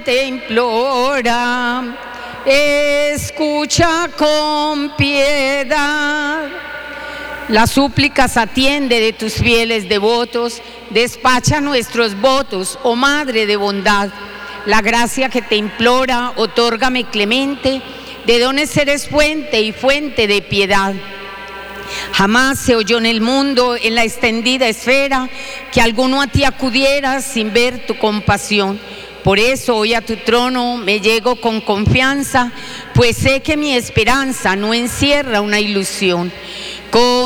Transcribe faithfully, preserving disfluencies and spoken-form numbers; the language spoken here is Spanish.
te implora, escucha con piedad. Las súplicas atiende de tus fieles devotos, despacha nuestros votos, oh Madre de bondad. La gracia que te implora, otórgame clemente, de dones eres fuente y fuente de piedad. Jamás se oyó en el mundo, en la extendida esfera, que alguno a ti acudiera sin ver tu compasión. Por eso hoy a tu trono me llego con confianza, pues sé que mi esperanza no encierra una ilusión. Con